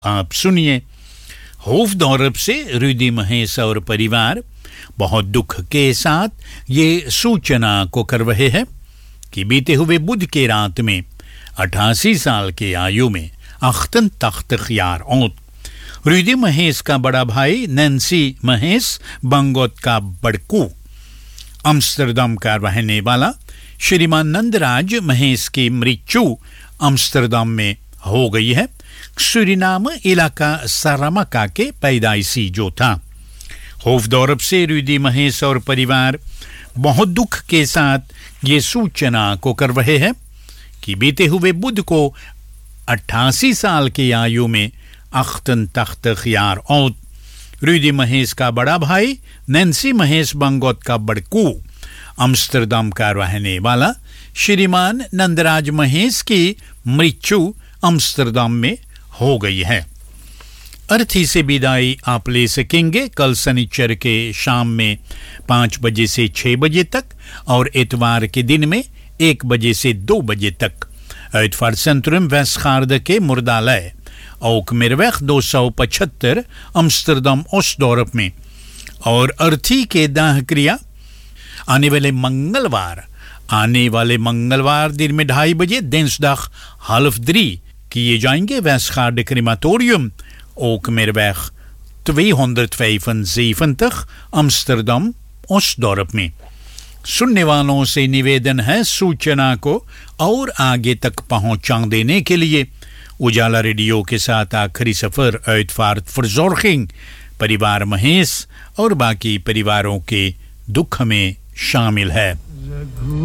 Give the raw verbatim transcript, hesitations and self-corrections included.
आप सुनिए। होफदौरब से रुदी महेश और परिवार बहुत दुख के साथ ये सूचना को कर रहे हैं कि बीते हुए बुध के रात में अठासी साल की आयु में अख्तन तख्त ख्यार औत रुदी महेश का बड़ा भाई नैन्सी महेश बंगोत का बड़कू अम्स्टरडम का रहने वाला श्रीमान नंदराज महेश की मृत्यु अम्स्टरडम में हो गई है। सूरीनाम इलाका सारामका के पैदाइशी जो था। होफदौरब से रुदी महेश और परिवार बहुत दुख के साथ ये सूचना को कर रहे हैं कि बीते हुए बुध को अट्ठासी साल की आयु में अख्तन तख्त ख्यार औत रुदी महेश का बड़ा भाई नैन्सी महेश बंगोत का बड़कू अम्स्टरडम का रहने वाला श्रीमान नंदराज महेश की मृत्यु अम्स्टरडम में हो गई है। अर्थी से विदाई आप ले सकेंगे कल शनिचर के शाम में पाँच बजे से छह बजे तक और इतवार के दिन में एक बजे से दो बजे तक uitvaart centrum Westgaarde के मुर्दालय ook Meerweg दो सौ पचहत्तर अम्स्टरडम ओस्टडोर्प में। और अर्थी के दाह क्रिया आने वाले मंगलवार आने वाले मंगलवार दिन में ढाई बजे दिnsdag half drie किए जाएंगे Westgaarde crematorium ook Meerweg tweehonderdvijfenzeventig अम्स्टरडम ओस्टडोर्प में। सुनने वालों से निवेदन है सूचना को और आगे तक पहुंचा देने के लिए उजाला रेडियो के साथ आखिरी सफर uitvaart verzorging परिवार महेश और बाकी परिवारों के दुख में शामिल है।